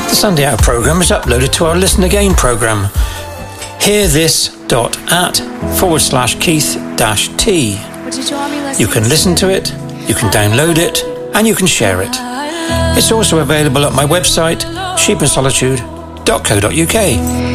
The Sunday Out programme is uploaded to our Listen Again programme. hearthis.at/Keith-T. You can listen to it, you can download it, and you can share it. It's also available at my website, sheepandsolitude.co.uk.